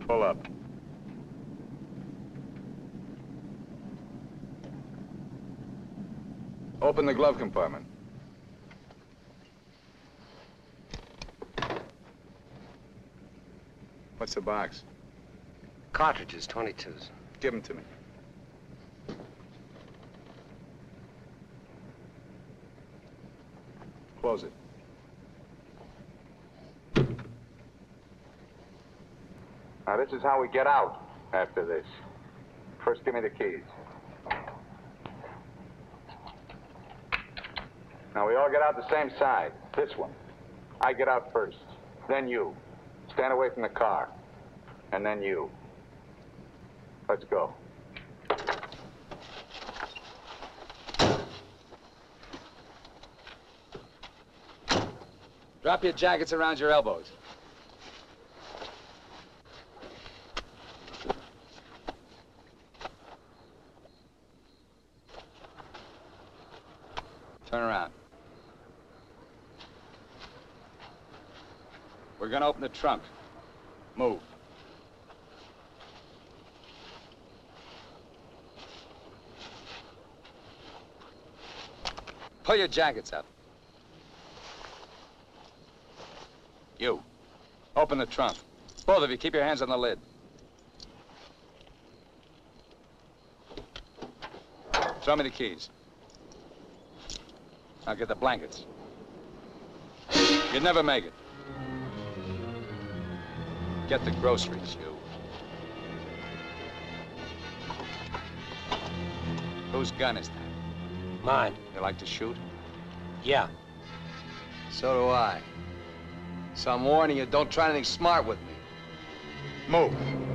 Pull up. Open the glove compartment. What's the box? Cartridges, 22s. Give them to me. Close it. Now, this is how we get out after this. First, give me the keys. Now, we all get out the same side. This one. I get out first. Then you. Stand away from the car. And then you. Let's go. Drop your jackets around your elbows. Turn around. We're gonna open the trunk. Move. Pull your jackets up. You. Open the trunk. Both of you, keep your hands on the lid. Throw me the keys. Now get the blankets. You'd never make it. Get the groceries, you. Whose gun is that? Mine. You like to shoot? Yeah. So do I. So I'm warning you, don't try anything smart with me. Move.